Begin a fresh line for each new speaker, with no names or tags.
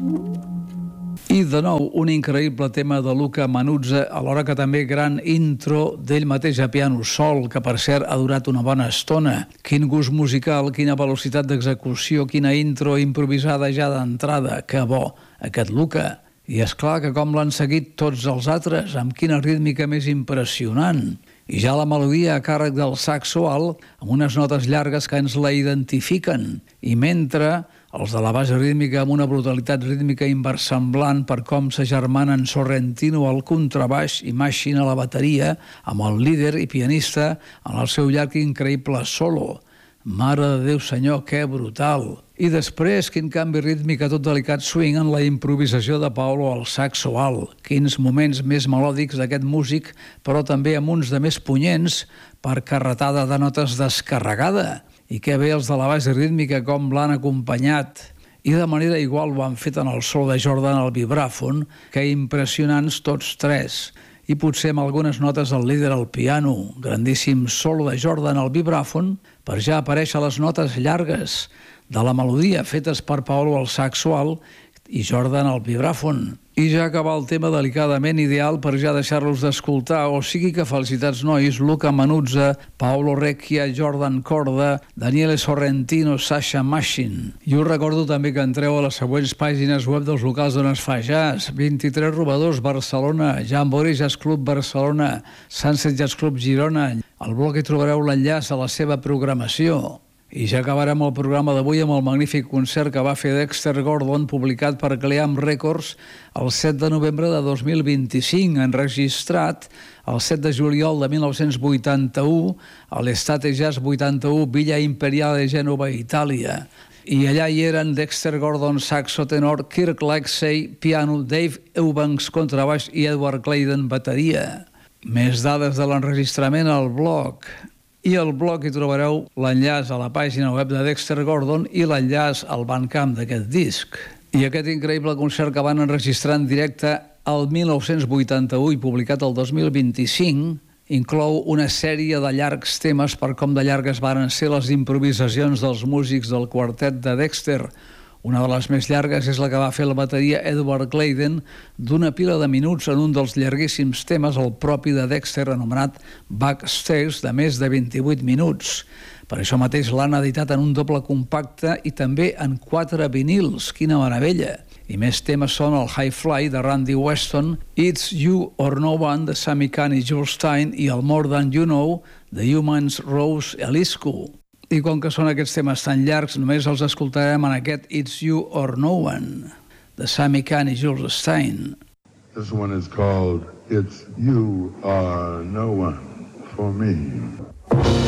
I de nou, un increïble tema de Luca Manuzza, alhora que també gran intro d'ell mateix a piano sol, que per cert ha durat una bona estona. Quin gust musical, quina velocitat d'execució, quina intro improvisada ja d'entrada. Que bo, aquest Luca. I és clar que com l'han seguit tots els altres, amb quina rítmica més impressionant. I ja la melodia a càrrec del saxo alt, amb unes notes llargues que ens la identifiquen. I mentre els de la base rítmica amb una brutalitat rítmica inversemblant per com s'agermanen Sorrentino al contrabaix i Machine a la bateria, amb el líder i pianista en el seu llarg i increïble solo. Mare de Déu, senyor, que brutal! I després, quin canvi rítmic a tot delicat swing en la improvisació de Paolo al saxo alt. Quins moments més melòdics d'aquest músic, però també amb uns de més punyents per carretada de notes descarregada. I que bé els de la base rítmica com l'han acompanyat. I de manera igual ho han fet en el solo de Jordan al vibràfon, que impressionants tots tres. I potser amb algunes notes el líder al piano, grandíssim solo de Jordan al vibràfon, per ja aparèixer les notes llargues de la melodia fetes per Paolo al saxo alt i Jordan al vibràfon. I ja acabar el tema delicadament ideal per ja deixar-los d'escoltar, o sigui que felicitats nois, Luca Manuzza, Paolo Recchia, Jordan Corda, Daniele Sorrentino, Sasha Machine. I us recordo també que entreu a les següents pàgines web dels locals on es fa jazz: 23 Robadors, Barcelona, Jamboree Jazz Club Barcelona, Sunset Jazz Club Girona. Al blog hi trobareu l'enllaç a la seva programació. I ja acabarem el programa d'avui amb el magnífic concert que va fer Dexter Gordon, publicat per Cleam Records el 7 de novembre de 2025, enregistrat el 7 de juliol de 1981 a l'Estate Jazz 81, Villa Imperiale de Gènova, Itàlia. I allà hi eren Dexter Gordon, saxo tenor, Kirk Laxey, piano, Dave Eubanks, contrabaix i Edward Clayton, bateria. Més dades de l'enregistrament al blog. I al blog hi trobareu l'enllaç a la pàgina web de Dexter Gordon i l'enllaç al Bandcamp d'aquest disc. I aquest increïble concert que van enregistrar en directe el 1981 i publicat el 2025 inclou una sèrie de llargs temes per com de llargues varen ser les improvisacions dels músics del quartet de Dexter. Una de les més llargues és la que va fer la bateria Edward Clayton, d'una pila de minuts en un dels llarguíssims temes, el propi de Dexter, anomenat Backstage, de més de 28 minuts. Per això mateix l'han editat en un doble compacte i també en 4 vinils. Quina meravella! I més temes són el High Fly, de Randy Weston, It's You or No One, de Sammy Cahn i Jules Stein, i el More Than You Know, de Humans, Rose Eliscu. I com que són aquests temes tan llargs, només els escoltarem en aquest It's You or No One, de Sammy Cahn i Jules Stein.
This one is called It's You or No One for Me.